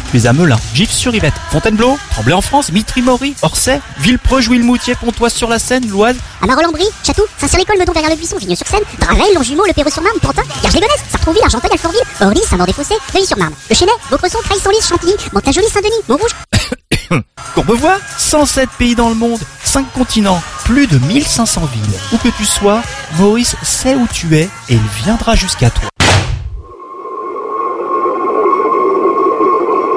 tu es à Melun, Gif-sur-Yvette, Fontainebleau, Tremblay en France, Mitry-Mory, Orsay, Villepreux, Jouy-le-Moutier, Pontoise-sur-la-Seine, l'Oise, À Marolles-en-Brie, Chatou, Saint-Cyr-l'École, Meudon, Verrières-le-Buisson, Vigneux-sur-Seine, Draveil, Longjumeau, Le Perreux-sur-Marne, Pantin, Garges-les-Gonesse, Sartrouville, Argenteuil, Alfortville, Orly, Saint-Maur-des-Fossés, Neuilly-sur-Marne, Le Chesnay, Vaucresson, Creil-Senlis, Chantilly, Mantes-la-Jolie, Saint-Denis, Montrouge. Courbevoie, 107 pays dans le monde, 5 continents, plus de 1500 villes. Où que tu sois, Maurice sait où tu es et il viendra jusqu'à toi.